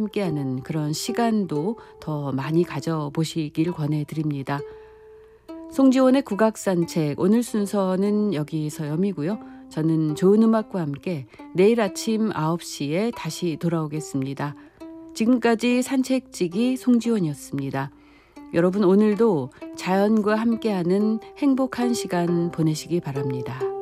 함께하는 그런 시간도 더 많이 가져보시길 권해드립니다. 송지원의 국악산책, 오늘 순서는 여기서 여미고요. 저는 좋은 음악과 함께 내일 아침 9시에 다시 돌아오겠습니다. 지금까지 산책지기 송지원이었습니다. 여러분 오늘도 자연과 함께하는 행복한 시간 보내시기 바랍니다.